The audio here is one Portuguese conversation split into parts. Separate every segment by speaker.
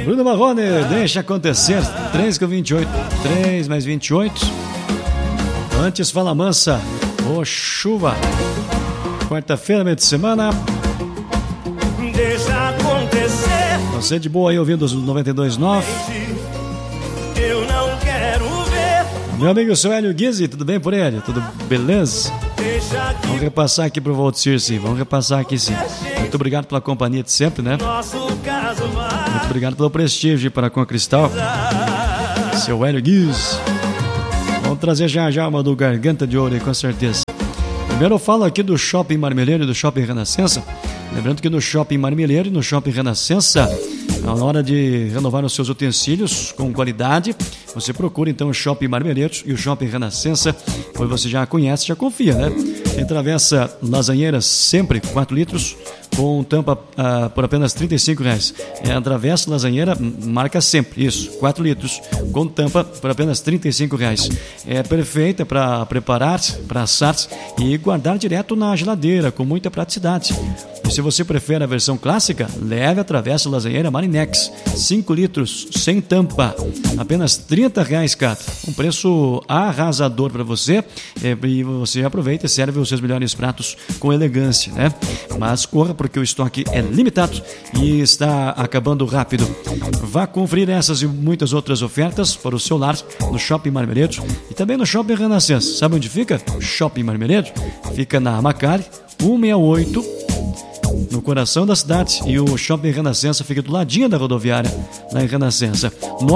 Speaker 1: Bruno Marrone, deixa acontecer. 3 com 28. 3 mais 28. Antes Fala Mansa. Ô, chuva. Quarta-feira, meio de semana.
Speaker 2: Deixa acontecer.
Speaker 1: Você de boa aí ouvindo os 92.9.
Speaker 2: Eu não quero ver.
Speaker 1: Meu amigo seu Hélio Guizzi, tudo bem por ele? Tudo beleza? Vamos repassar aqui pro Valdir, sim. Vamos repassar aqui, sim. Muito obrigado pela companhia de sempre, né? Muito obrigado pelo prestígio para com a Cristal. Seu Hélio Guizzi. Vamos trazer já uma do Garganta de Ouro aí, com certeza. Primeiro eu falo aqui do Shopping Marmeleiro e do Shopping Renascença. Lembrando que no Shopping Marmeleiro e no Shopping Renascença, na hora de renovar os seus utensílios com qualidade, você procura então o Shopping Marmeleiro e o Shopping Renascença, pois você já conhece, já confia, né? Tem travessa lasanheira sempre 4 litros com tampa por apenas R$ 35,00. A travessa lasanheira marca sempre, isso, 4 litros com tampa por apenas R$ 35,00. É perfeita para preparar, para assar e guardar direto na geladeira, com muita praticidade. E se você prefere a versão clássica, leve a travessa lasanheira Marinex, 5 litros, sem tampa, apenas R$ 30,00, cara. Um preço arrasador para você, e você aproveita e serve os seus melhores pratos com elegância, né? Mas corra, porque o estoque é limitado e está acabando rápido. Vá conferir essas e muitas outras ofertas para o seu lar no Shopping Marmeleiro e também no Shopping Renascença. Sabe onde fica? Shopping Marmeleiro fica na Macari 168, no coração da cidade, e o Shopping Renascença fica do ladinho da rodoviária, lá em Renascença.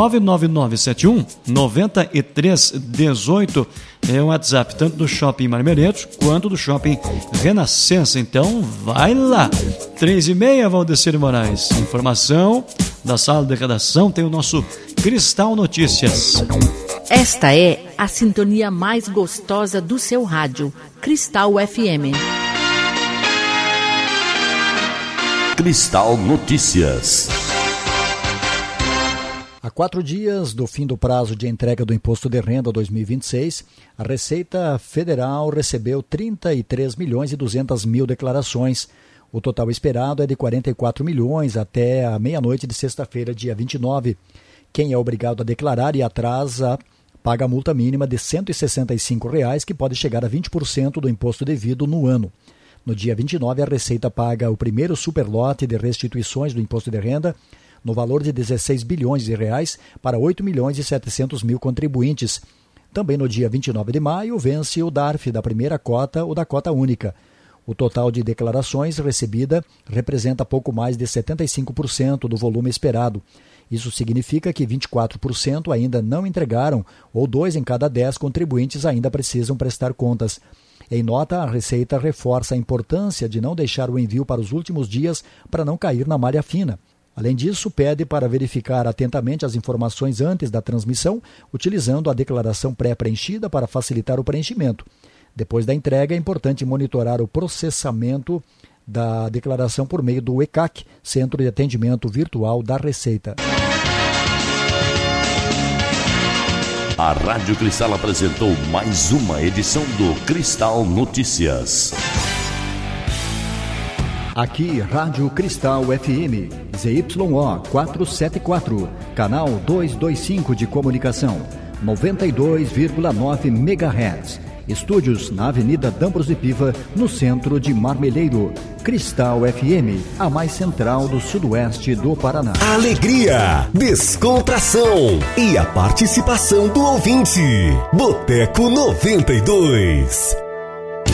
Speaker 1: 99971-9318 é o WhatsApp, tanto do Shopping Marmeleiro quanto do Shopping Renascença. Então, vai lá. 3h30, Valdecir Moraes. Informação da sala de redação tem o nosso Cristal Notícias.
Speaker 3: Esta é a sintonia mais gostosa do seu rádio, Cristal FM.
Speaker 4: Cristal Notícias.
Speaker 5: Há 4 dias do fim do prazo de entrega do Imposto de Renda 2026, a Receita Federal recebeu 33.200.000 declarações. O total esperado é de 44 milhões até a meia-noite de sexta-feira, dia 29. Quem é obrigado a declarar e atrasa paga a multa mínima de R$ 165, que pode chegar a 20% do imposto devido no ano. No dia 29, a Receita paga o primeiro superlote de restituições do Imposto de Renda, no valor de R$ 16 bilhões para 8.700.000 contribuintes. Também no dia 29 de maio, vence o DARF da primeira cota ou da cota única. O total de declarações recebida representa pouco mais de 75% do volume esperado. Isso significa que 24% ainda não entregaram, ou 2 em cada 10 contribuintes ainda precisam prestar contas. Em nota, a Receita reforça a importância de não deixar o envio para os últimos dias para não cair na malha fina. Além disso, pede para verificar atentamente as informações antes da transmissão, utilizando a declaração pré-preenchida para facilitar o preenchimento. Depois da entrega, é importante monitorar o processamento da declaração por meio do ECAC, Centro de Atendimento Virtual da Receita.
Speaker 4: A Rádio Cristal apresentou mais uma edição do Cristal Notícias.
Speaker 5: Aqui, Rádio Cristal FM, ZYO 474, canal 225 de comunicação, 92,9 MHz. Estúdios na Avenida D'Ambros de Piva, no centro de Marmeleiro. Cristal FM, a mais central do sudoeste do Paraná.
Speaker 6: Alegria, descontração e a participação do ouvinte. Boteco 92.